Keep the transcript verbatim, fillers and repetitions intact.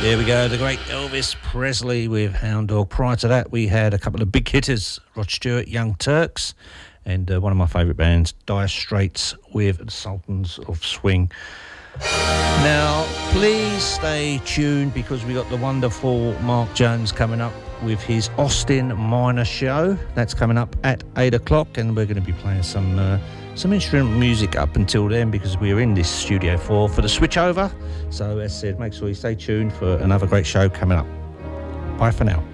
There we go, the great Elvis Presley with Hound Dog. Prior to that, we had a couple of big hitters, Rod Stewart, Young Turks, and uh, one of my favourite bands, Dire Straits, with the Sultans of Swing. Now, please stay tuned because we got the wonderful Mark Jones coming up with his Austin Minor Show. That's coming up at eight o'clock, and we're going to be playing some uh, some instrumental music up until then because we're in this Studio four for the switchover. So, as I said, make sure you stay tuned for another great show coming up. Bye for now.